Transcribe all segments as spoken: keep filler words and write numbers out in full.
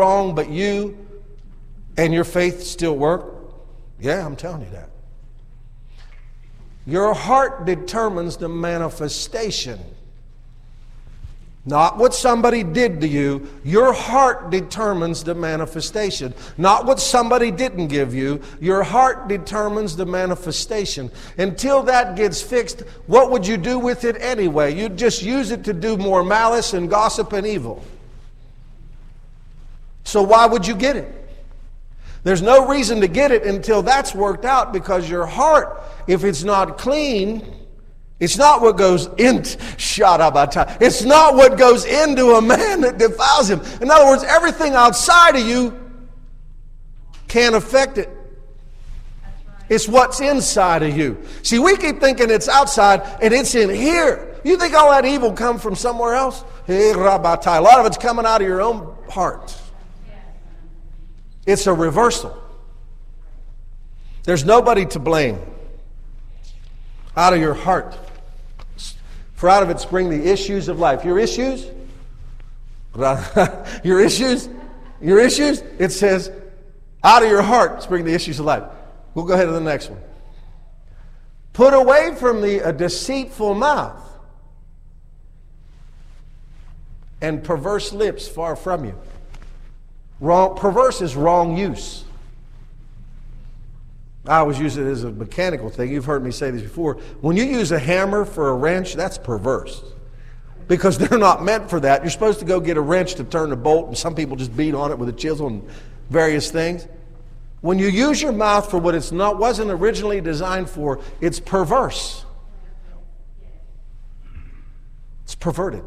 wrong, but you and your faith still work? Yeah, I'm telling you that. Your heart determines the manifestation. Not what somebody did to you. Your heart determines the manifestation. Not what somebody didn't give you. Your heart determines the manifestation. Until that gets fixed, what would you do with it anyway? You'd just use it to do more malice and gossip and evil. So why would you get it? There's no reason to get it until that's worked out, because your heart, if it's not clean, it's not what goes in. It's not what goes into a man that defiles him. In other words, everything outside of you can't affect it. It's what's inside of you. See, we keep thinking it's outside and it's in here. You think all that evil come from somewhere else? A lot of it's coming out of your own heart. It's a reversal. There's nobody to blame. Out of your heart. For out of it spring the issues of life. Your issues? Your issues? Your issues? It says, out of your heart spring the issues of life. We'll go ahead to the next one. Put away from thee a deceitful mouth, and perverse lips far from you. Wrong, perverse is wrong use. I always use it as a mechanical thing. You've heard me say this before. When you use a hammer for a wrench, that's perverse. Because they're not meant for that. You're supposed to go get a wrench to turn a bolt, and some people just beat on it with a chisel and various things. When you use your mouth for what it's not wasn't originally designed for, it's perverse. It's perverted.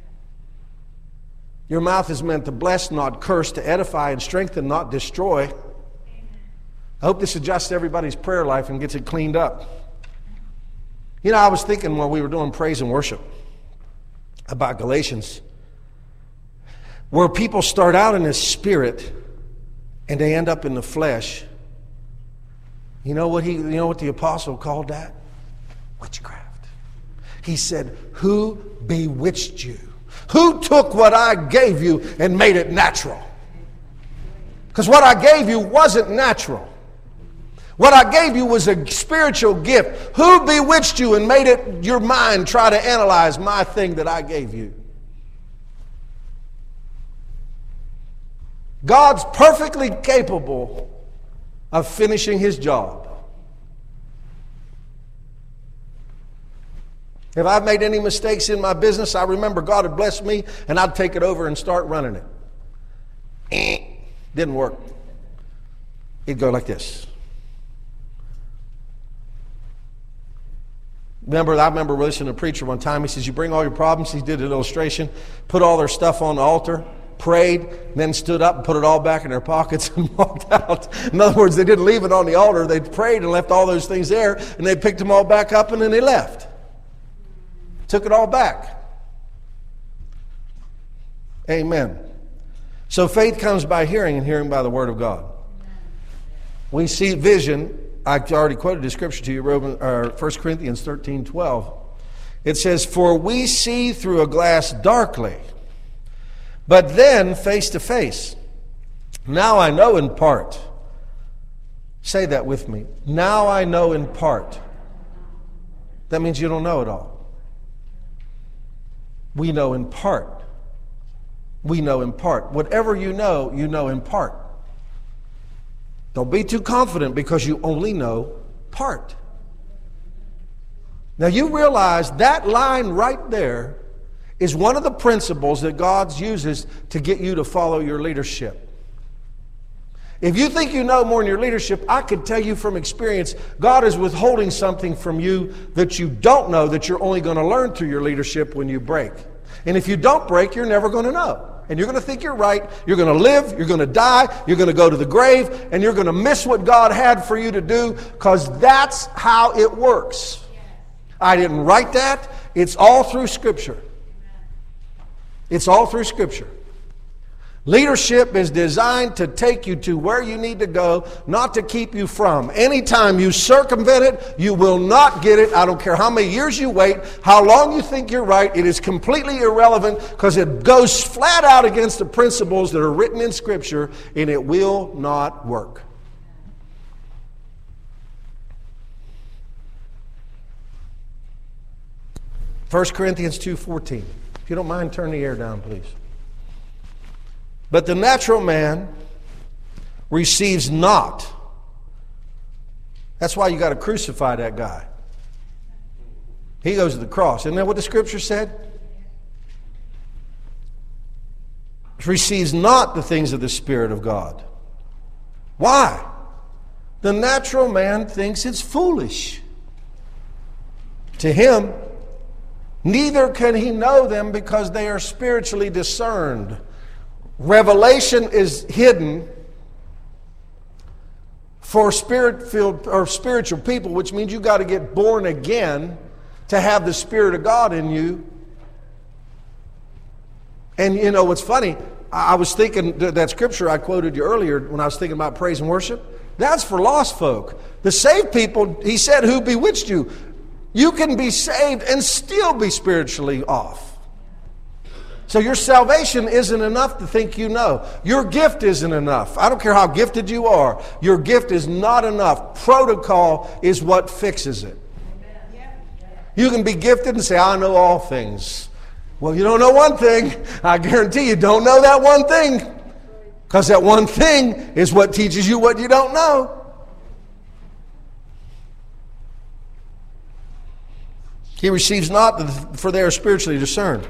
Your mouth is meant to bless, not curse, to edify and strengthen, not destroy. I hope this adjusts everybody's prayer life and gets it cleaned up. You know, I was thinking while we were doing praise and worship about Galatians, where people start out in the spirit and they end up in the flesh. You know what he? You know what the apostle called that? Witchcraft. He said, "Who bewitched you? Who took what I gave you and made it natural?" Because what I gave you wasn't natural. What I gave you was a spiritual gift. Who bewitched you and made it your mind try to analyze my thing that I gave you? God's perfectly capable of finishing his job. If I've made any mistakes in my business, I remember God had blessed me and I'd take it over and start running it. Eh, didn't work. It'd go like this. Remember, I remember listening to a preacher one time. He says, you bring all your problems. He did an illustration, put all their stuff on the altar, prayed, then stood up and put it all back in their pockets and walked out. In other words, they didn't leave it on the altar. They prayed and left all those things there, and they picked them all back up and then they left. Took it all back. Amen. So faith comes by hearing, and hearing by the word of God. We see vision. I already quoted the scripture to you, Roman, or First Corinthians thirteen twelve. It says, "For we see through a glass darkly, but then face to face. Now I know in part." Say that with me. Now I know in part. That means you don't know it all. We know in part. We know in part. Whatever you know, you know in part. Don't be too confident because you only know part. Now you realize that line right there is one of the principles that God uses to get you to follow your leadership. If you think you know more in your leadership, I can tell you from experience, God is withholding something from you that you don't know, that you're only going to learn through your leadership when you break. And if you don't break, you're never going to know. And you're going to think you're right. You're going to live. You're going to die. You're going to go to the grave. And you're going to miss what God had for you to do, because that's how it works. I didn't write that. It's all through Scripture. It's all through Scripture. Leadership is designed to take you to where you need to go, not to keep you from. Anytime you circumvent it, you will not get it. I don't care how many years you wait, how long you think you're right. It is completely irrelevant because it goes flat out against the principles that are written in Scripture, and it will not work. First Corinthians two fourteen. If you don't mind, turn the air down, please. But the natural man receives not. That's why you got to crucify that guy. He goes to the cross. Isn't that what the Scripture said? Receives not the things of the Spirit of God. Why? The natural man thinks it's foolish. To him, neither can he know them because they are spiritually discerned. Revelation is hidden for spirit-filled or spiritual people, which means you got to get born again to have the Spirit of God in you. And you know what's funny? I was thinking that scripture I quoted you earlier when I was thinking about praise and worship. That's for lost folk. The saved people, he said, who bewitched you? You can be saved and still be spiritually off. So your salvation isn't enough to think you know. Your gift isn't enough. I don't care how gifted you are. Your gift is not enough. Protocol is what fixes it. You can be gifted and say, I know all things. Well, you don't know one thing. I guarantee you don't know that one thing. Because that one thing is what teaches you what you don't know. He receives not, for they are spiritually discerned.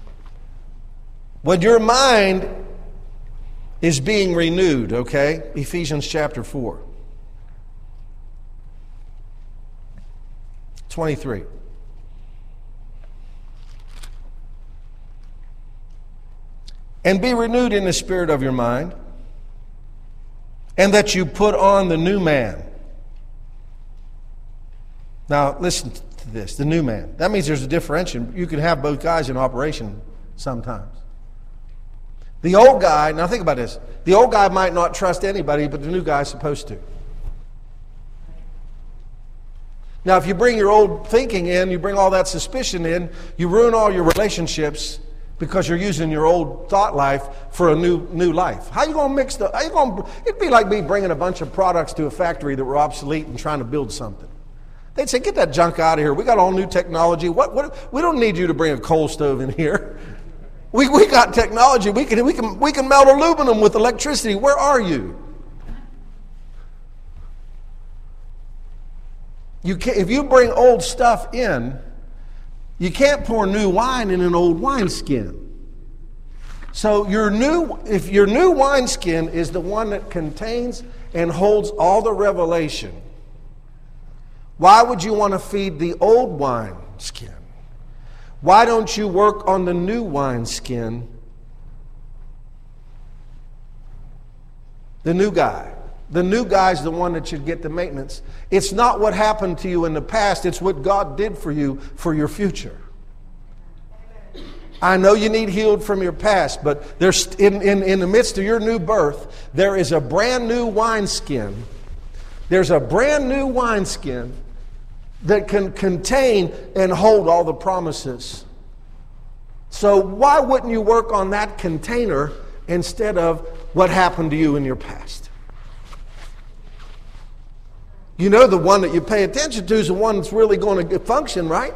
When your mind is being renewed, okay? Ephesians chapter four. twenty-three. And be renewed in the spirit of your mind, and that you put on the new man. Now, listen to this, the new man. That means there's a differentiation. You can have both guys in operation sometimes. The old guy, now think about this. The old guy might not trust anybody, but the new guy is supposed to. Now, if you bring your old thinking in, you bring all that suspicion in, you ruin all your relationships because you're using your old thought life for a new new life. How you going to mix the, how you going to, it'd be like me bringing a bunch of products to a factory that were obsolete and trying to build something. They'd say, get that junk out of here. We got all new technology. What, what, we don't need you to bring a coal stove in here. We we got technology. We can we can we can melt aluminum with electricity. Where are you? You can't, if you bring old stuff in, you can't pour new wine in an old wineskin. So your new if your new wineskin is the one that contains and holds all the revelation, why would you want to feed the old wineskin? Why don't you work on the new wineskin? The new guy. The new guy's the one that should get the maintenance. It's not what happened to you in the past. It's what God did for you for your future. I know you need healed from your past, but there's in, in, in the midst of your new birth, there is a brand new wineskin. There's a brand new wineskin that can contain and hold all the promises. So why wouldn't you work on that container instead of what happened to you in your past? You know the one that you pay attention to is the one that's really going to function, right?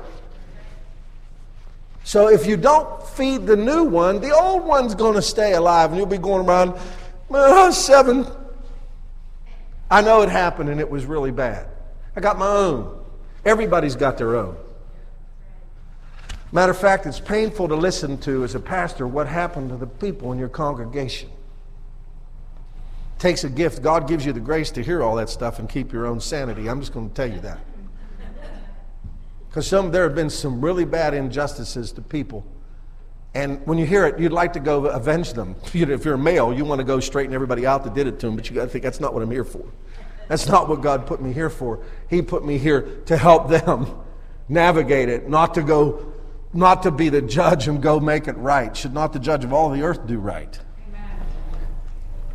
So if you don't feed the new one, the old one's going to stay alive and you'll be going around, oh, seven. I know it happened and it was really bad. I got my own. Everybody's got their own. Matter of fact, it's painful to listen to as a pastor what happened to the people in your congregation. It takes a gift. God gives you the grace to hear all that stuff and keep your own sanity. I'm just going to tell you that. Because some there have been some really bad injustices to people. And when you hear it, you'd like to go avenge them. If you're a male, you want to go straighten everybody out that did it to them, but you got to think that's not what I'm here for. That's not what God put me here for. He put me here to help them navigate it, not to go, not to be the judge and go make it right. Should not the judge of all the earth do right? Amen.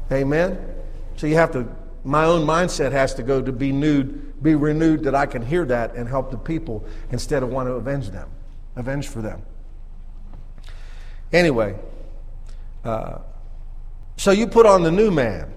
Amen? So you have to, my own mindset has to go to be renewed, be renewed that I can hear that and help the people instead of want to avenge them, avenge for them. Anyway, uh, so you put on the new man.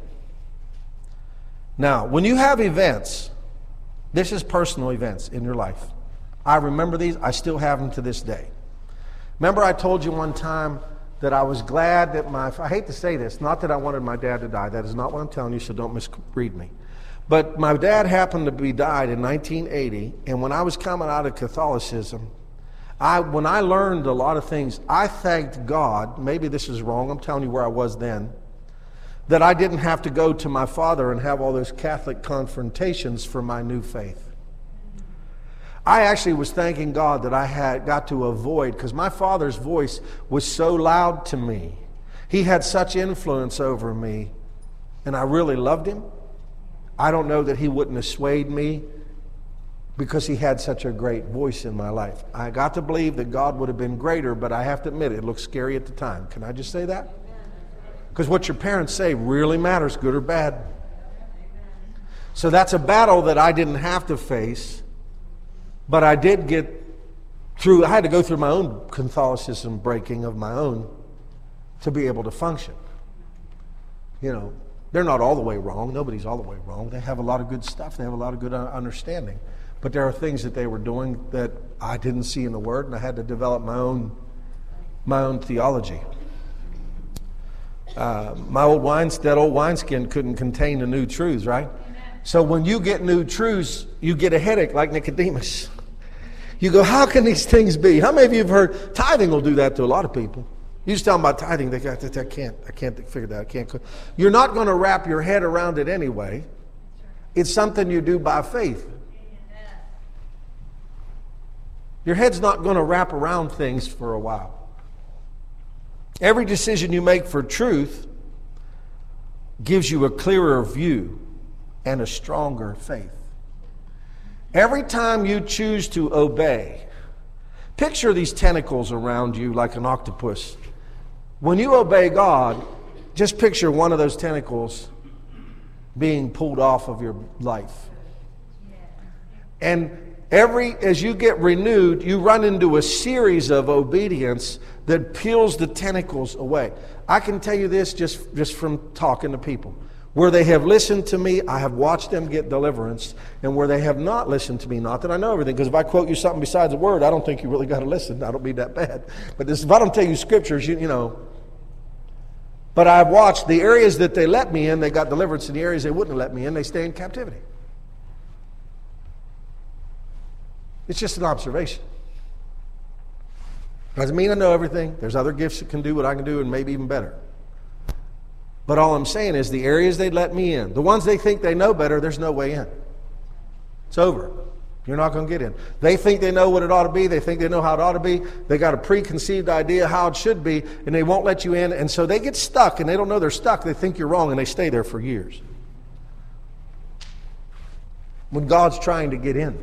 Now, when you have events, this is personal events in your life. I remember these. I still have them to this day. Remember I told you one time that I was glad that my, I hate to say this, not that I wanted my dad to die. That is not what I'm telling you, so don't misread me. But my dad happened to be died in nineteen eighty, and when I was coming out of Catholicism, I, when I learned a lot of things, I thanked God, maybe this is wrong, I'm telling you where I was then, that I didn't have to go to my father and have all those Catholic confrontations for my new faith. I actually was thanking God that I had got to avoid, because my father's voice was so loud to me. He had such influence over me, and I really loved him. I don't know that he wouldn't have swayed me because he had such a great voice in my life. I got to believe that God would have been greater, but I have to admit it looked scary at the time. Can I just say that? Because what your parents say really matters, good or bad. So that's a battle that I didn't have to face, but I did get through. I had to go through my own Catholicism breaking of my own to be able to function. You know, they're not all the way wrong. Nobody's all the way wrong. They have a lot of good stuff. They have a lot of good understanding. But there are things that they were doing that I didn't see in the Word, and I had to develop my own, my own theology. Uh, my old wine, that old wineskin couldn't contain the new truths, right? Amen. So when you get new truths, you get a headache like Nicodemus. You go, how can these things be? How many of you have heard tithing will do that to a lot of people? You just tell them about tithing, they go, I can't, I can't figure that. I can't. You're not going to wrap your head around it anyway. It's something you do by faith. Your head's not going to wrap around things for a while. Every decision you make for truth gives you a clearer view and a stronger faith. Every time you choose to obey, picture these tentacles around you like an octopus. When you obey God, just picture one of those tentacles being pulled off of your life. And every, as you get renewed, you run into a series of obedience that peels the tentacles away. I can tell you this just, just from talking to people. Where they have listened to me, I have watched them get deliverance. And where they have not listened to me, not that I know everything, because if I quote you something besides the Word, I don't think you really got to listen. I don't mean that bad. But this, if I don't tell you scriptures, you, you know. But I've watched the areas that they let me in, they got deliverance. In the areas they wouldn't let me in, they stay in captivity. It's just an observation. Doesn't mean I know everything. There's other gifts that can do what I can do and maybe even better. But all I'm saying is the areas they let me in, the ones they think they know better, there's no way in. It's over. You're not going to get in. They think they know what it ought to be. They think they know how it ought to be. They got a preconceived idea how it should be, and they won't let you in. And so they get stuck, and they don't know they're stuck. They think you're wrong, and they stay there for years. When God's trying to get in.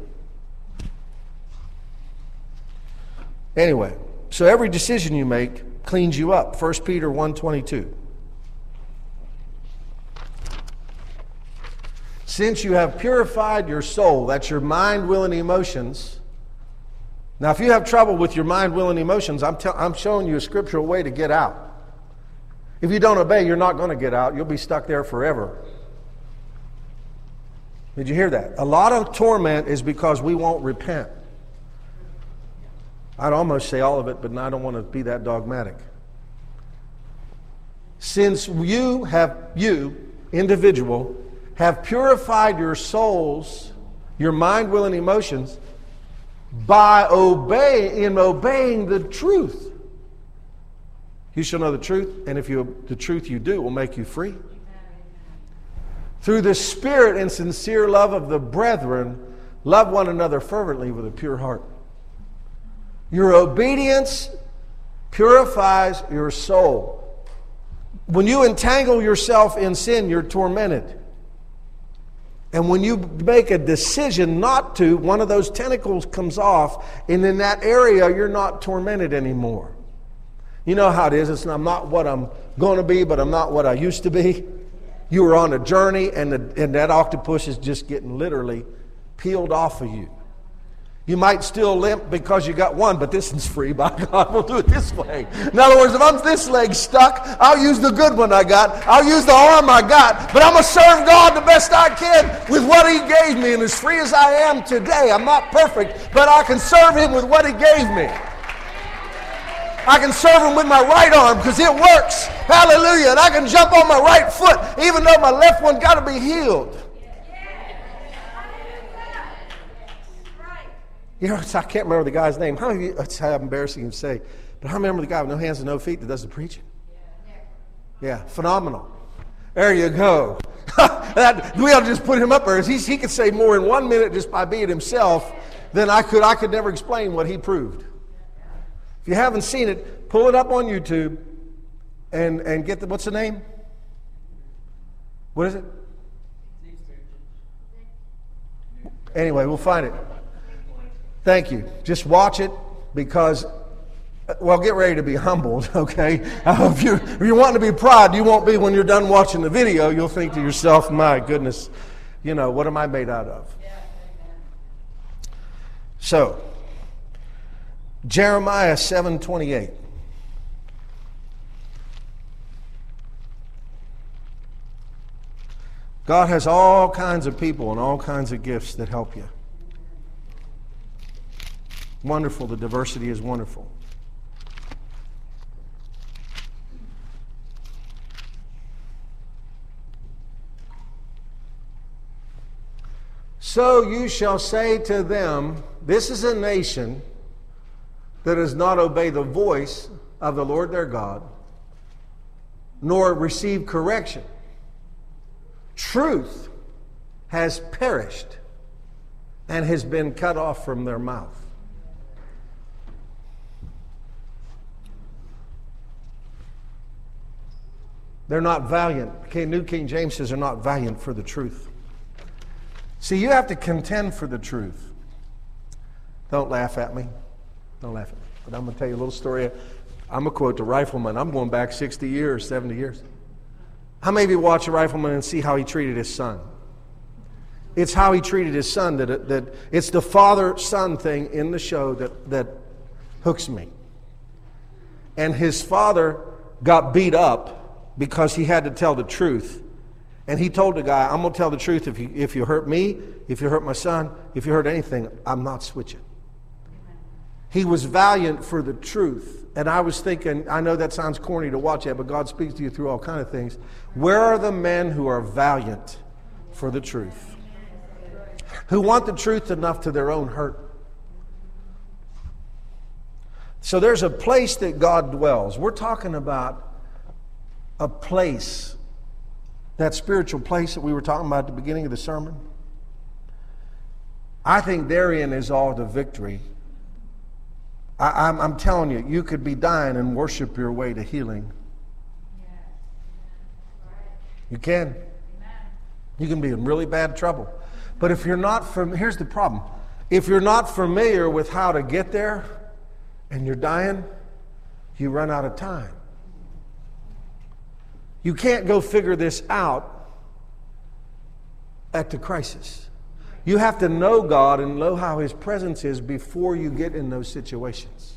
Anyway, so every decision you make cleans you up. First Peter one twenty-two. Since you have purified your soul, that's your mind, will, and emotions. Now, if you have trouble with your mind, will, and emotions, I'm, te- I'm showing you a scriptural way to get out. If you don't obey, you're not going to get out. You'll be stuck there forever. Did you hear that? A lot of torment is because we won't repent. I'd almost say all of it, but I don't want to be that dogmatic. Since you have, you, individual, have purified your souls, your mind, will, and emotions, by obeying, in obeying the truth. You shall know the truth, and if you the truth you do will make you free. Through the spirit and sincere love of the brethren, love one another fervently with a pure heart. Your obedience purifies your soul. When you entangle yourself in sin, you're tormented. And when you make a decision not to, one of those tentacles comes off, and in that area, you're not tormented anymore. You know how it is. It's, I'm not what I'm going to be, but I'm not what I used to be. You were on a journey, and, the, and that octopus is just getting literally peeled off of you. You might still limp because you got one, but this one's free. By God, we'll do it this way. In other words, if I'm this leg stuck, I'll use the good one I got. I'll use the arm I got. But I'm going to serve God the best I can with what He gave me. And as free as I am today, I'm not perfect, but I can serve Him with what He gave me. I can serve Him with my right arm because it works. Hallelujah. And I can jump on my right foot even though my left one got to be healed. You know, I can't remember the guy's name. How many of you, it's how embarrassing to say, but I remember the guy with no hands and no feet that does the preaching. Yeah, phenomenal. There you go. that, we ought to just put him up there. He, he could say more in one minute just by being himself than I could. I could never explain what he proved. If you haven't seen it, pull it up on YouTube and, and get the, what's the name? What is it? Anyway, we'll find it. Thank you. Just watch it because, well, get ready to be humbled, okay? Uh, if, you're, if you're wanting to be proud, you won't be when you're done watching the video. You'll think to yourself, my goodness, you know, what am I made out of? So, Jeremiah seven twenty-eight. God has all kinds of people and all kinds of gifts that help you. Wonderful. The diversity is wonderful. So you shall say to them, this is a nation that does not obey the voice of the Lord their God, nor receive correction. Truth has perished and has been cut off from their mouth. They're not valiant. New King James says they're not valiant for the truth. See, you have to contend for the truth. Don't laugh at me. Don't laugh at me. But I'm going to tell you a little story. I'm going to quote the Rifleman. I'm going back sixty years, seventy years. How many of you watch a Rifleman and see how he treated his son? It's how he treated his son that, that it's the father-son thing in the show that, that hooks me. And his father got beat up because he had to tell the truth. And he told the guy, I'm going to tell the truth. If you, if you hurt me, if you hurt my son, if you hurt anything, I'm not switching. He was valiant for the truth. And I was thinking, I know that sounds corny to watch that, but God speaks to you through all kinds of things. Where are the men who are valiant for the truth? Who want the truth enough to their own hurt? So there's a place that God dwells. We're talking about a place, that spiritual place that we were talking about at the beginning of the sermon. I think therein is all the victory. I, I'm, I'm telling you, you could be dying and worship your way to healing. You can. You can be in really bad trouble. But if you're not from, here's the problem. If you're not familiar with how to get there and you're dying, you run out of time. You can't go figure this out at the crisis. You have to know God and know how His presence is before you get in those situations.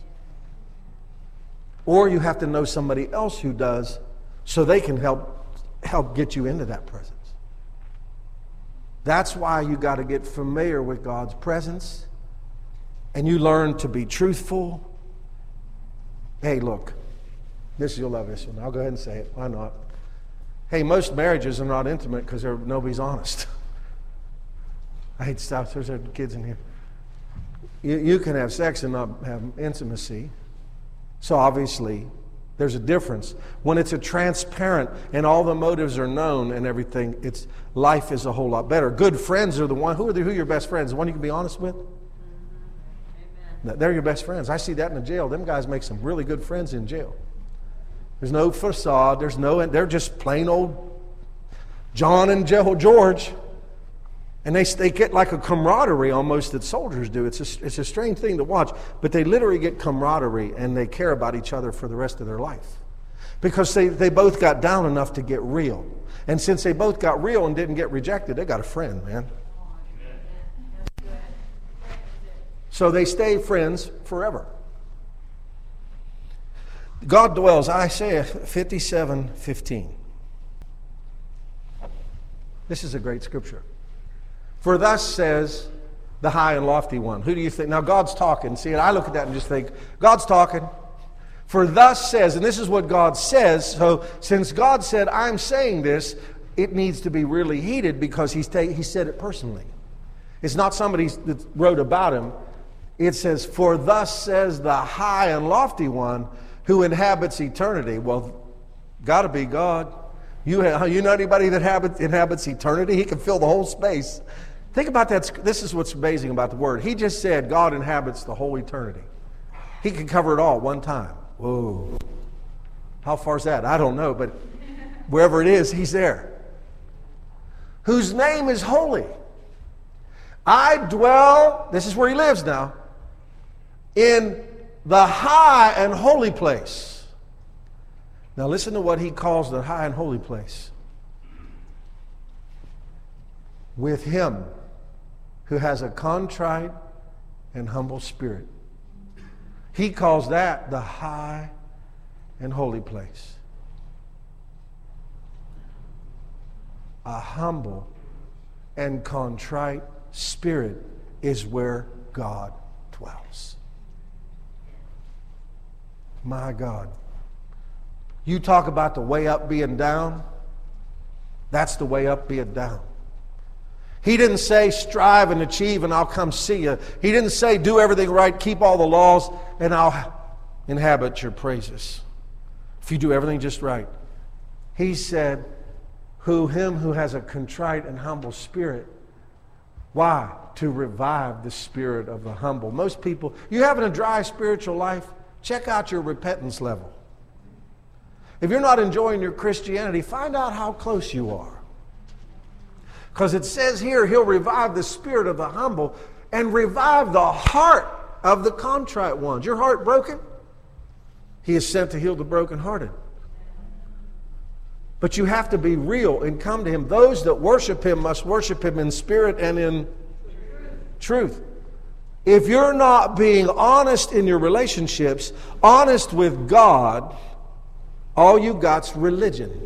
Or you have to know somebody else who does so they can help help get you into that presence. That's why you got to get familiar with God's presence and you learn to be truthful. Hey, look, this you'll love this one. I'll go ahead and say it. Why not? Hey, most marriages are not intimate because nobody's honest. I hate to stop. There's kids in here. You, you can have sex and not have intimacy. So obviously, there's a difference. When it's a transparent and all the motives are known and everything, it's life is a whole lot better. Good friends are the one. Who are, the, who are your best friends? The one you can be honest with? Amen. They're your best friends. I see that in the jail. Them guys make some really good friends in jail. There's no facade. There's no. They're just plain old John and George, and they they get like a camaraderie almost that soldiers do. It's a, it's a strange thing to watch, but they literally get camaraderie and they care about each other for the rest of their life because they they both got down enough to get real. And since they both got real and didn't get rejected, they got a friend, man. So they stay friends forever. God dwells, Isaiah fifty-seven fifteen. This is a great scripture. For thus says the high and lofty one. Who do you think? Now God's talking. See, I look at that and just think, God's talking. For thus says, and this is what God says, so since God said, I'm saying this, it needs to be really heated because he's ta- he said it personally. It's not somebody that wrote about him. It says, for thus says the high and lofty one who inhabits eternity. Well, got to be God. You, have, you know anybody that habit, inhabits eternity? He can fill the whole space. Think about that. This is what's amazing about the Word. He just said God inhabits the whole eternity. He can cover it all one time. Whoa. How far is that? I don't know, but wherever it is, He's there. Whose name is holy. I dwell, this is where He lives now, in the high and holy place. Now listen to what He calls the high and holy place. With him who has a contrite and humble spirit. He calls that the high and holy place. A humble and contrite spirit is where God dwells. My God. You talk about the way up being down. That's the way up being down. He didn't say strive and achieve and I'll come see you. He didn't say do everything right, keep all the laws, and I'll inhabit your praises. If you do everything just right. He said, who him who has a contrite and humble spirit. Why? To revive the spirit of the humble. Most people, you having a dry spiritual life, check out your repentance level. If you're not enjoying your Christianity, find out how close you are. Because it says here, He'll revive the spirit of the humble and revive the heart of the contrite ones. Your heart broken? He is sent to heal the brokenhearted. But you have to be real and come to Him. Those that worship Him must worship Him in spirit and in truth. If you're not being honest in your relationships, honest with God, all you got's religion.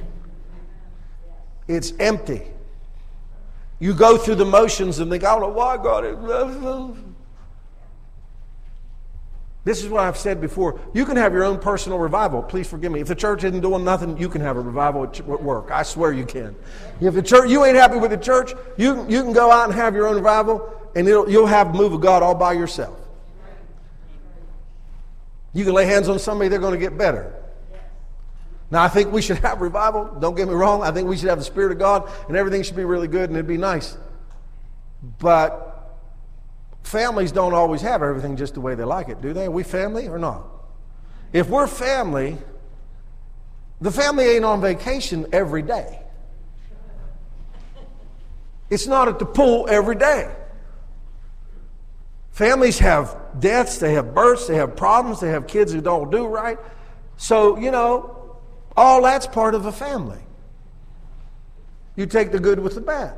It's empty. You go through the motions and think, I don't know why God is. This is what I've said before. You can have your own personal revival. Please forgive me. If the church isn't doing nothing, you can have a revival at work. I swear you can. If the church, you ain't happy with the church, you, you can go out and have your own revival, and it'll, you'll have a move of God all by yourself. You can lay hands on somebody, they're going to get better. Now, I think we should have revival. Don't get me wrong. I think we should have the Spirit of God, and everything should be really good, and it'd be nice. But families don't always have everything just the way they like it, do they? Are we family or not? If we're family, the family ain't on vacation every day. It's not at the pool every day. Families have deaths, they have births, they have problems, they have kids who don't do right. So, you know, all that's part of a family. You take the good with the bad.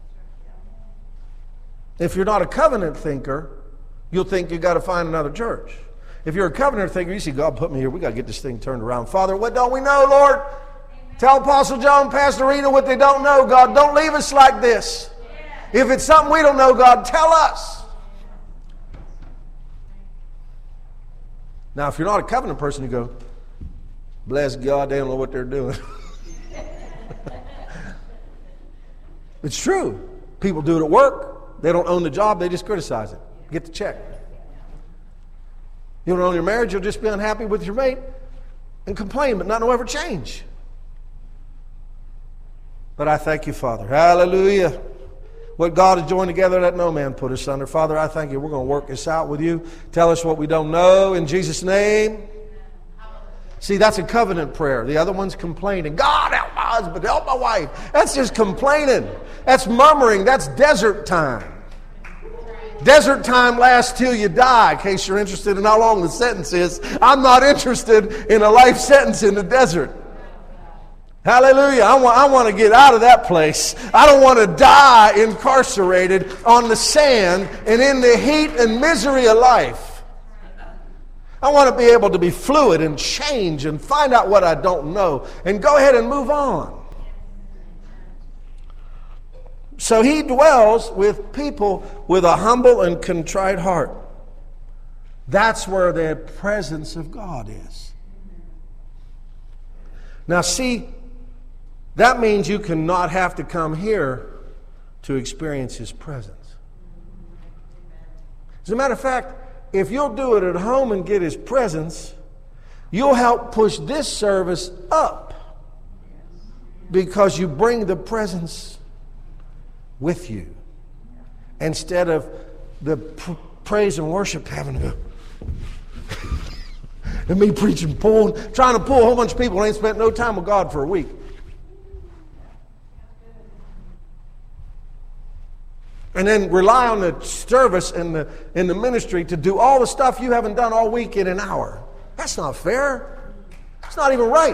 If you're not a covenant thinker, you'll think you got to find another church. If you're a covenant thinker, you see, God put me here. We got to get this thing turned around. Father, what don't we know, Lord? Amen. Tell Apostle John, Pastor Rita what they don't know, God. Don't leave us like this. Yeah. If it's something we don't know, God, tell us. Now, if you're not a covenant person, you go, bless God, they don't know what they're doing. It's true. People do it at work. They don't own the job. They just criticize it. Get the check. You don't own your marriage. You'll just be unhappy with your mate and complain, but not know ever change. But I thank you, Father. Hallelujah. What God has joined together, let no man put asunder. Father, I thank you. We're going to work this out with you. Tell us what we don't know in Jesus' name. See, that's a covenant prayer. The other one's complaining. God, help my husband, help my wife. That's just complaining. That's murmuring. That's desert time. Desert time lasts till you die, in case you're interested in how long the sentence is. I'm not interested in a life sentence in the desert. Hallelujah. I want, I want to get out of that place. I don't want to die incarcerated on the sand and in the heat and misery of life. I want to be able to be fluid and change and find out what I don't know and go ahead and move on. So he dwells with people with a humble and contrite heart. That's where the presence of God is. Now see, that means you cannot have to come here to experience His presence. As a matter of fact, if you'll do it at home and get His presence, you'll help push this service up because you bring the presence with you instead of the pr- praise and worship having to go and me preaching, pulling, trying to pull a whole bunch of people who ain't spent no time with God for a week. And then rely on the service and the, and the ministry to do all the stuff you haven't done all week in an hour. That's not fair. It's not even right.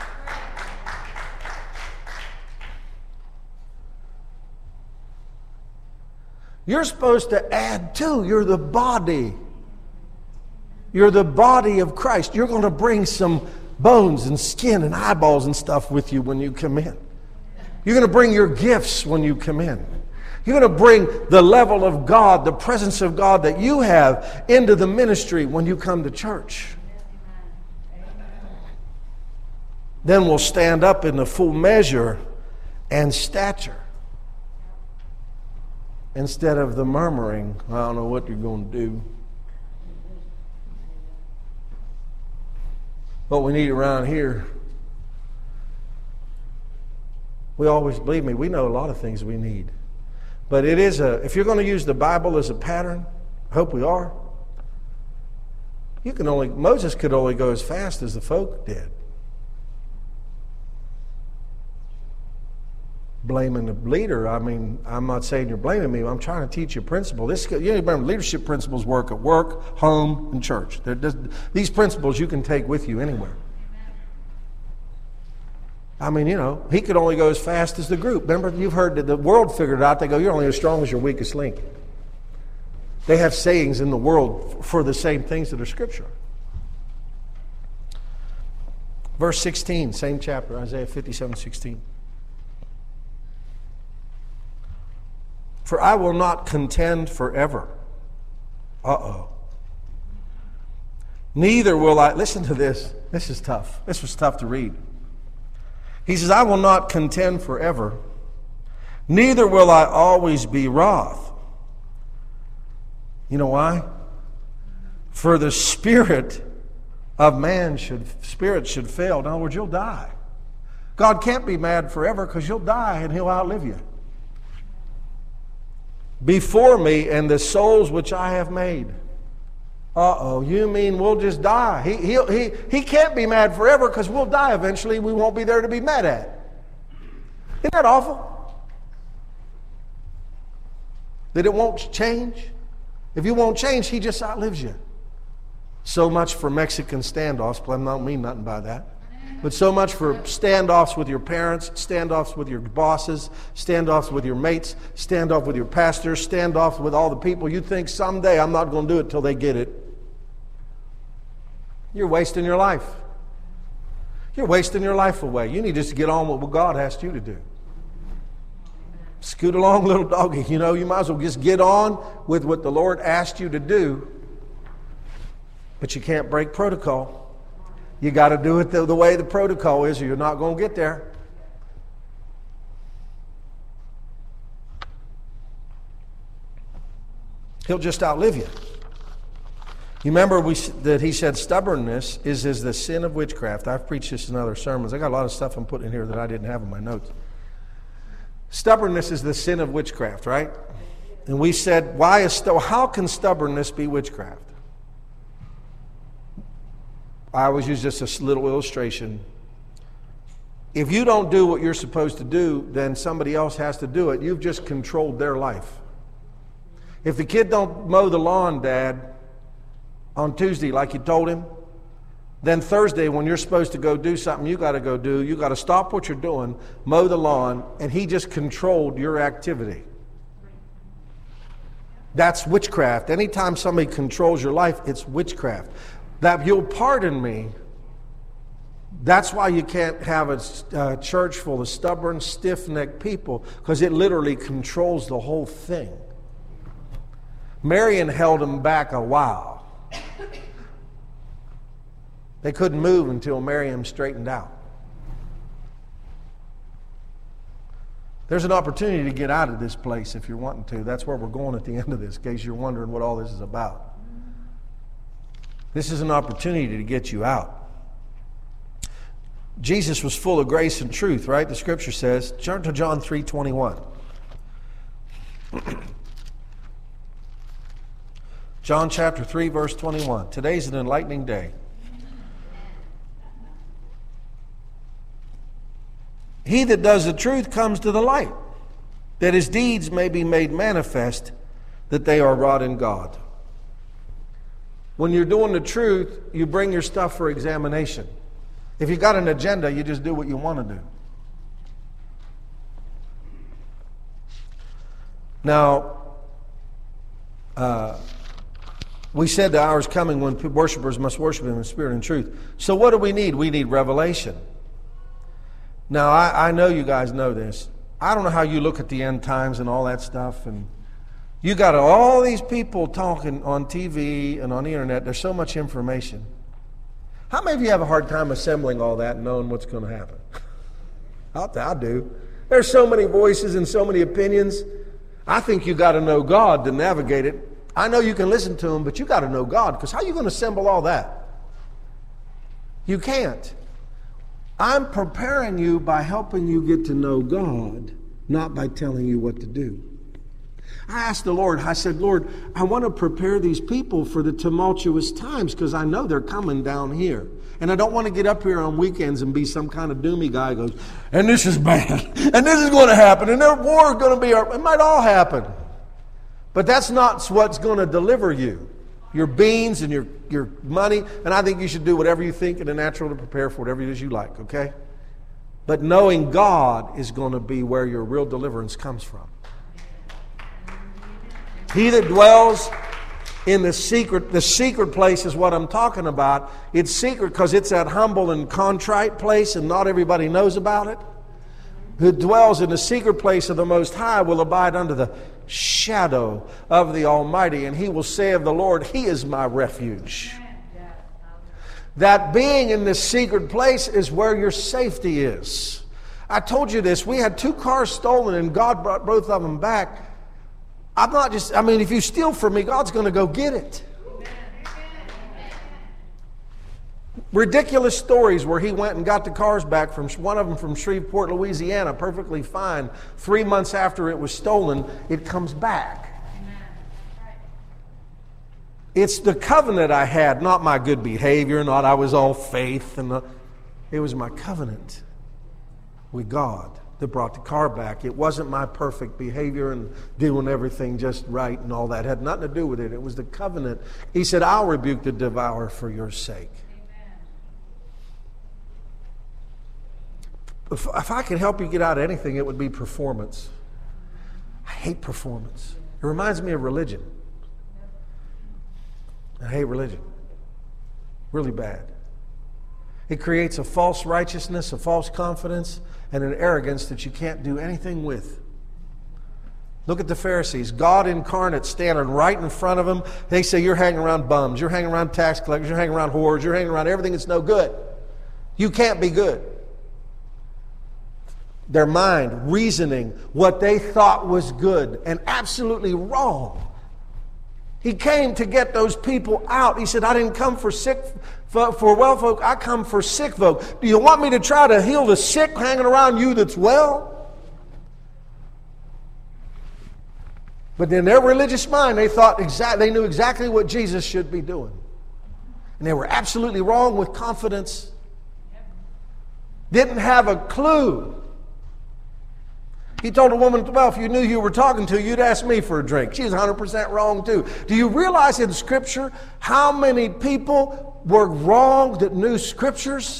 You're supposed to add to. You're the body. You're the body of Christ. You're going to bring some bones and skin and eyeballs and stuff with you when you come in. You're going to bring your gifts when you come in. You're going to bring the level of God, the presence of God that you have into the ministry when you come to church. Then we'll stand up in the full measure and stature instead of the murmuring, I don't know what you're going to do. What we need around here, we always, believe me, we know a lot of things we need. But it is a, if you're going to use the Bible as a pattern, I hope we are, you can only, Moses could only go as fast as the folk did. Blaming the leader, I mean, I'm not saying you're blaming me, I'm trying to teach you a principle. This, you know, remember, leadership principles work at work, home, and church. Just, these principles you can take with you anywhere. I mean, you know, he could only go as fast as the group. Remember, you've heard that the world figured it out. They go, you're only as strong as your weakest link. They have sayings in the world for the same things that are Scripture. Verse sixteen, same chapter, Isaiah fifty-seven sixteen. For I will not contend forever. Uh-oh. Neither will I, listen to this. This is tough. This was tough to read. He says, I will not contend forever, neither will I always be wroth. You know why? For the spirit of man should, spirit should fail. In other words, you'll die. God can't be mad forever because you'll die and He'll outlive you. Before me and the souls which I have made. Uh-oh, you mean we'll just die? He, he, he, he can't be mad forever because we'll die eventually. We won't be there to be mad at. Isn't that awful? That it won't change? If you won't change, He just outlives you. So much for Mexican standoffs, but I don't mean nothing by that. But so much for standoffs with your parents, standoffs with your bosses, standoffs with your mates, standoff with your pastors, standoffs with all the people you think someday I'm not going to do it till they get it. You're wasting your life. You're wasting your life away. You need just to get on with what God asked you to do. Scoot along, little doggy. You know, you might as well just get on with what the Lord asked you to do. But you can't break protocol. You got to do it the, the way the protocol is, or you're not going to get there. He'll just outlive you. You remember we, that he said stubbornness is, is the sin of witchcraft. I've preached this in other sermons. I got a lot of stuff I'm putting in here that I didn't have in my notes. Stubbornness is the sin of witchcraft, right? And we said, why is stu- how can stubbornness be witchcraft? I always use just a little illustration. If you don't do what you're supposed to do, then somebody else has to do it. You've just controlled their life. If the kid don't mow the lawn, Dad, on Tuesday like you told him, Then Thursday, when you're supposed to go do something you got to go do, you got to stop what you're doing, mow the lawn, and he just controlled your activity. That's witchcraft. Anytime somebody controls your life, it's witchcraft. That you'll pardon me, that's why you can't have a uh, church full of stubborn, stiff-necked people, because it literally controls the whole thing. Marion held them back a while. They couldn't move until Miriam straightened out. There's an opportunity to get out of this place if you're wanting to. That's where we're going at the end of this, in case you're wondering what all this is about. This is an opportunity to get you out. Jesus was full of grace and truth, right? The scripture says. Turn to John three twenty-one. John chapter three, verse twenty-one. Today's an enlightening day. He that does the truth comes to the light, that his deeds may be made manifest, that they are wrought in God. When you're doing the truth, you bring your stuff for examination. If you've got an agenda, you just do what you want to do. Now, uh, we said the hour is coming when worshipers must worship him in spirit and truth. So what do we need? We need revelation. Now, I, I know you guys know this. I don't know how you look at the end times and all that stuff. And you got all these people talking on T V and on the internet. There's so much information. How many of you have a hard time assembling all that and knowing what's going to happen? I, I do. There's so many voices and so many opinions. I think you got to know God to navigate it. I know you can listen to them, but you got to know God, because how are you going to assemble all that? You can't. I'm preparing you by helping you get to know God, not by telling you what to do. I asked the Lord, I said, Lord, I want to prepare these people for the tumultuous times, because I know they're coming down here. And I don't want to get up here on weekends and be some kind of doomy guy who goes, and this is bad, and this is going to happen, and their war is going to be, it might all happen. But that's not what's going to deliver you. Your beans and your, your money, and I think you should do whatever you think in the natural to prepare for whatever it is you like, okay? But knowing God is going to be where your real deliverance comes from. He that dwells in the secret, the secret place is what I'm talking about. It's secret because it's that humble and contrite place and not everybody knows about it. Who dwells in the secret place of the Most High will abide under the shadow of the Almighty, and he will say of the Lord, He is my refuge. That being in this secret place is where your safety is. I told you this. We had two cars stolen and God brought both of them back. I'm not just, I mean, if you steal from me, God's going to go get it. Ridiculous stories where he went and got the cars back, from one of them from Shreveport, Louisiana, perfectly fine. Three months after it was stolen, it comes back. It's the covenant I had, not my good behavior, not I was all faith. and the, It was my covenant with God that brought the car back. It wasn't my perfect behavior and doing everything just right and all that. It had nothing to do with it. It was the covenant. He said, I'll rebuke the devourer for your sake. If, if I could help you get out of anything, it would be performance. I hate performance. It reminds me of religion. I hate religion. Really bad. It creates a false righteousness, a false confidence, and an arrogance that you can't do anything with. Look at the Pharisees. God incarnate standing right in front of them. They say, you're hanging around bums, you're hanging around tax collectors, you're hanging around whores, you're hanging around everything that's no good. You can't be good. Their mind reasoning what they thought was good and absolutely wrong. He came to get those people out. He said, I didn't come for sick for well folk, I come for sick folk. Do you want me to try to heal the sick hanging around you that's well? But in their religious mind, they thought exact, they knew exactly what Jesus should be doing. And they were absolutely wrong with confidence. Didn't have a clue. He told a woman, well, if you knew you were talking to, you'd ask me for a drink. She's one hundred percent wrong too. Do you realize in Scripture how many people were wrong that knew Scriptures?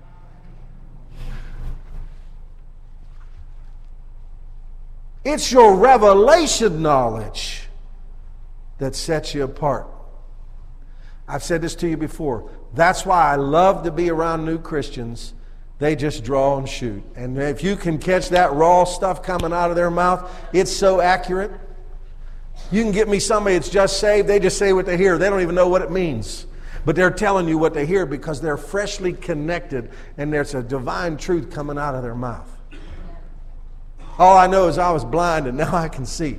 It's your revelation knowledge that sets you apart. I've said this to you before. That's why I love to be around new Christians. They just draw and shoot. And if you can catch that raw stuff coming out of their mouth, it's so accurate. You can get me somebody that's just saved, they just say what they hear. They don't even know what it means. But they're telling you what they hear because they're freshly connected and there's a divine truth coming out of their mouth. All I know is I was blind and now I can see.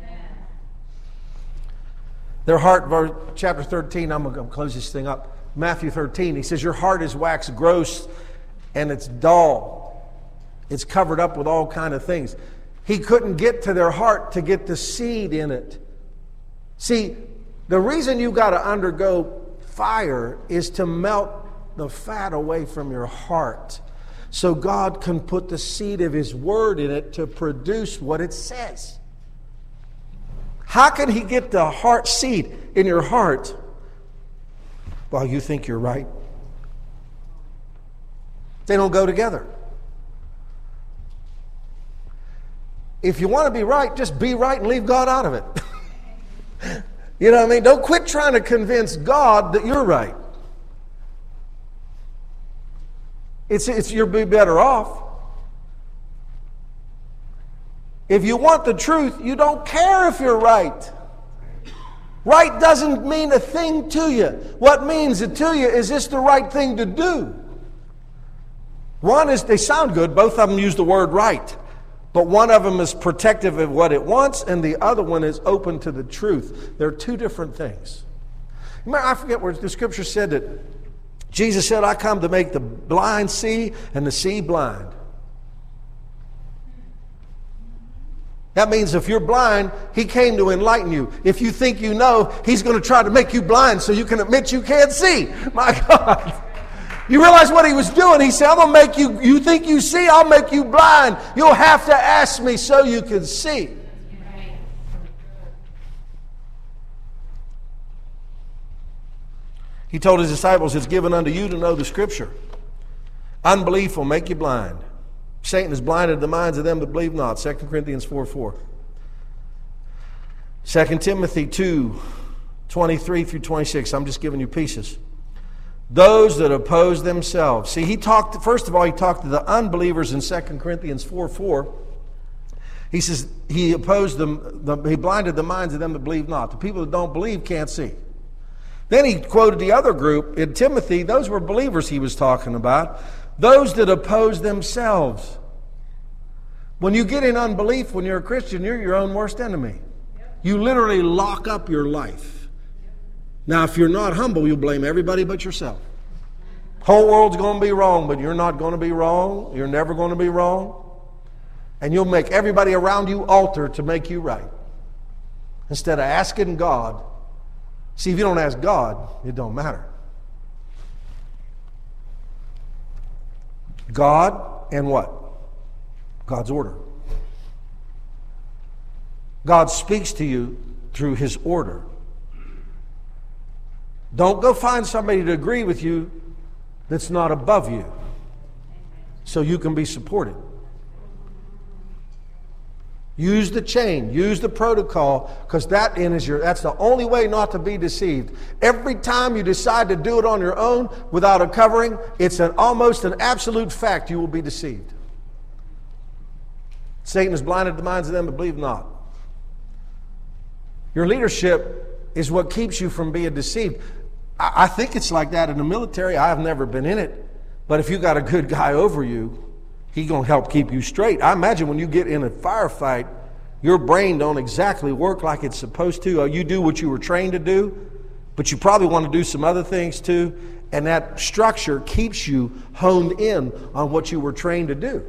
Their heart, verse, chapter thirteen, I'm going to close this thing up. Matthew thirteen, he says, your heart is waxed gross and it's dull. It's covered up with all kind of things. He couldn't get to their heart to get the seed in it. See, the reason you got to undergo fire is to melt the fat away from your heart so God can put the seed of His Word in it to produce what it says. How can He get the heart seed in your heart while you think you're right? They don't go together. If you want to be right, just be right and leave God out of it. You know what I mean? Don't quit trying to convince God that you're right. It's, it's you'll be better off. If you want the truth, you don't care if you're right. Right doesn't mean a thing to you. What means it to you is this the right thing to do? One is, they sound good, both of them use the word right. But one of them is protective of what it wants, and the other one is open to the truth. They're two different things. Remember, I forget where the Scripture said that Jesus said, I come to make the blind see and the see blind. That means if you're blind, He came to enlighten you. If you think you know, He's going to try to make you blind so you can admit you can't see. My God. You realize what He was doing? He said, I'm going to make you, you think you see, I'll make you blind. You'll have to ask me so you can see. He told His disciples, it's given unto you to know the Scripture. Unbelief will make you blind. Satan has blinded the minds of them that believe not. Second Corinthians four four. Second Timothy two twenty-three through twenty-six. I'm just giving you pieces. Those that oppose themselves. See, he talked, first of all, he talked to the unbelievers in Second Corinthians four four. He says he opposed them, the, he blinded the minds of them that believe not. The people that don't believe can't see. Then he quoted the other group in Timothy. Those were believers he was talking about. Those that oppose themselves. When you get in unbelief, when you're a Christian, you're your own worst enemy. You literally lock up your life. Now, if you're not humble, you'll blame everybody but yourself. Whole world's going to be wrong, but you're not going to be wrong. You're never going to be wrong. And you'll make everybody around you alter to make you right. Instead of asking God. See, if you don't ask God, it don't matter. God and what? God's order. God speaks to you through His order. Don't go find somebody to agree with you that's not above you so you can be supported. Use the chain, use the protocol, because that in is your, that's the only way not to be deceived. Every time you decide to do it on your own without a covering, it's an almost an absolute fact you will be deceived. Satan has blinded the minds of them that believe not. Your leadership is what keeps you from being deceived. I, I think it's like that in the military. I've never been in it. But if you got a good guy over you, he's going to help keep you straight. I imagine when you get in a firefight, your brain don't exactly work like it's supposed to. Or you do what you were trained to do, but you probably want to do some other things too. And that structure keeps you honed in on what you were trained to do.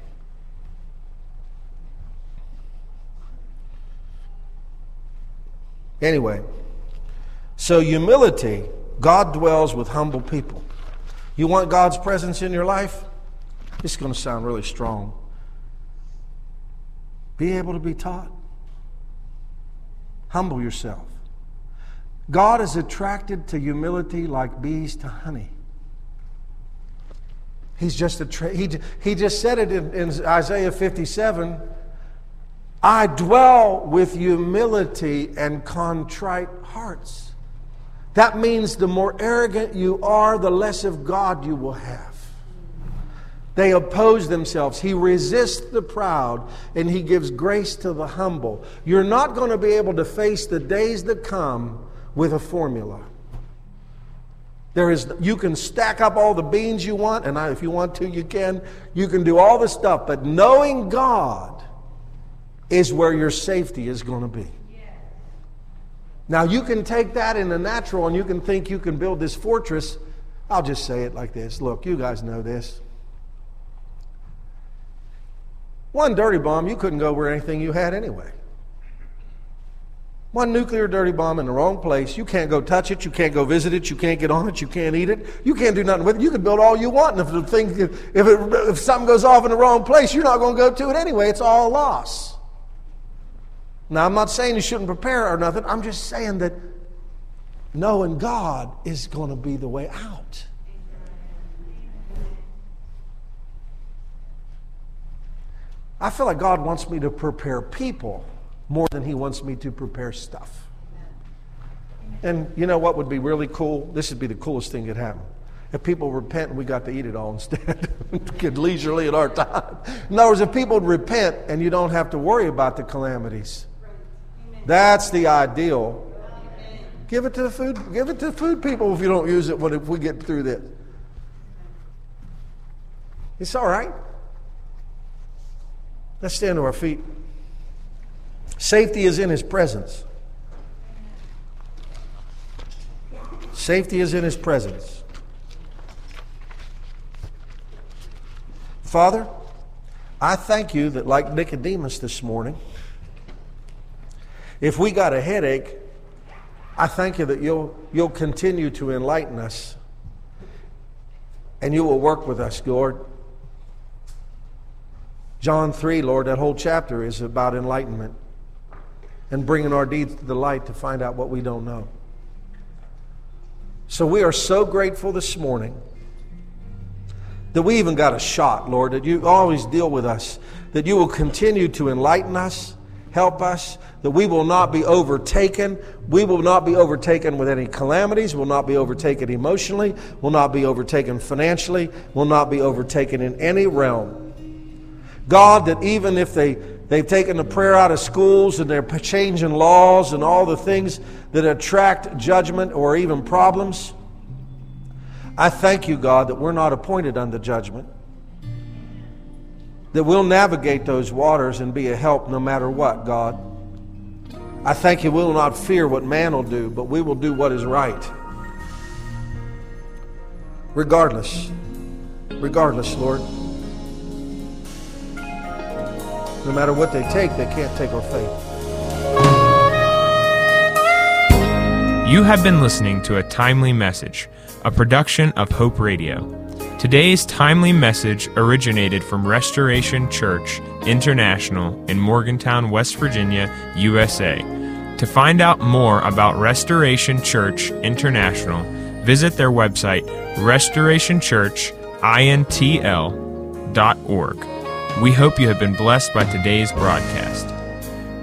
Anyway, so humility, God dwells with humble people. You want God's presence in your life? This is going to sound really strong. Be able to be taught. Humble yourself. God is attracted to humility like bees to honey. He's just a tra- he, he just said it in, in Isaiah fifty-seven. I dwell with humility and contrite hearts. That means the more arrogant you are, the less of God you will have. They oppose themselves. He resists the proud and He gives grace to the humble. You're not going to be able to face the days that come with a formula. There is, you can stack up all the beans you want, and I, if you want to, you can. You can do all the stuff, but knowing God is where your safety is going to be. Now, you can take that in the natural and you can think you can build this fortress. I'll just say it like this. Look, you guys know this. One dirty bomb, you couldn't go where anything you had anyway. One nuclear dirty bomb in the wrong place, you can't go touch it, you can't go visit it, you can't get on it, you can't eat it, you can't do nothing with it. You can build all you want, and if the thing, if, it, if something goes off in the wrong place, you're not going to go to it anyway. It's all a loss. Now, I'm not saying you shouldn't prepare or nothing. I'm just saying that knowing God is going to be the way out. I feel like God wants me to prepare people more than He wants me to prepare stuff. And you know what would be really cool? This would be the coolest thing that could happen. If people repent and we got to eat it all instead, get leisurely at our time. In other words, if people would repent and you don't have to worry about the calamities. That's the ideal. Give it to the food. Give it to the food people if you don't use it when if we get through this. It's all right. Let's stand to our feet. Safety is in His presence. Safety is in His presence. Father, I thank You that like Nicodemus this morning, if we got a headache, I thank You that you'll, you'll continue to enlighten us and You will work with us, Lord. John three, Lord, that whole chapter is about enlightenment and bringing our deeds to the light to find out what we don't know. So we are so grateful this morning that we even got a shot, Lord, that You always deal with us, that You will continue to enlighten us, help us, that we will not be overtaken. We will not be overtaken with any calamities, will not be overtaken emotionally, will not be overtaken financially, will not be overtaken in any realm. God, that even if they, they've taken the prayer out of schools and they're changing laws and all the things that attract judgment or even problems, I thank You, God, that we're not appointed unto judgment, that we'll navigate those waters and be a help no matter what, God. I thank You we'll not fear what man will do, but we will do what is right. Regardless, regardless, Lord. No matter what they take, they can't take our faith. You have been listening to a timely message, a production of Hope Radio. Today's timely message originated from Restoration Church International in Morgantown, West Virginia, U S A. To find out more about Restoration Church International, visit their website, restoration church intl dot org. We hope you have been blessed by today's broadcast.